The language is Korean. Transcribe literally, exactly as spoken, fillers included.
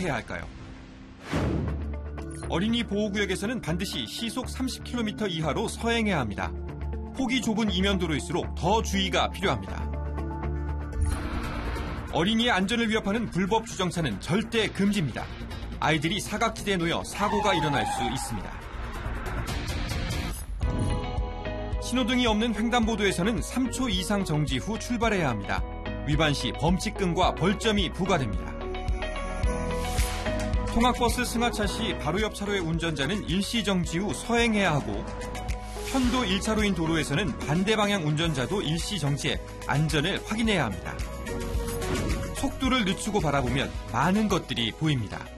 해야 할까요? 어린이 보호구역에서는 반드시 시속 삼십 킬로미터 이하로 서행해야 합니다. 폭이 좁은 이면도로일수록 더 주의가 필요합니다. 어린이의 안전을 위협하는 불법 주정차는 절대 금지입니다. 아이들이 사각지대에 놓여 사고가 일어날 수 있습니다. 신호등이 없는 횡단보도에서는 삼 초 이상 정지 후 출발해야 합니다. 위반 시 범칙금과 벌점이 부과됩니다. 통학버스 승하차 시 바로 옆 차로의 운전자는 일시 정지 후 서행해야 하고 편도 일 차로인 도로에서는 반대 방향 운전자도 일시 정지해 안전을 확인해야 합니다. 속도를 늦추고 바라보면 많은 것들이 보입니다.